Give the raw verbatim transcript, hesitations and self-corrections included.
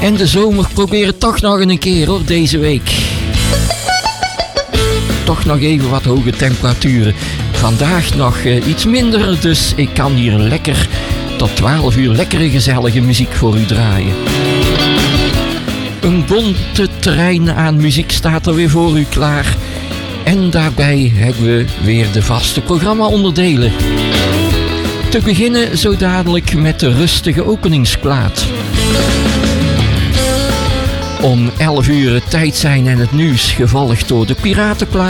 En de zomer proberen toch nog een keer hoor, deze week. Toch nog even wat hoge temperaturen. Vandaag nog uh, iets minder, dus ik kan hier lekker tot twaalf uur lekkere gezellige muziek voor u draaien. Een bonte terrein aan muziek staat er weer voor u klaar. En daarbij hebben we weer de vaste programma-onderdelen. Te beginnen zo dadelijk met de rustige openingsplaat. Om elf uur het tijd zijn en het nieuws, gevolgd door de Piratenplaat.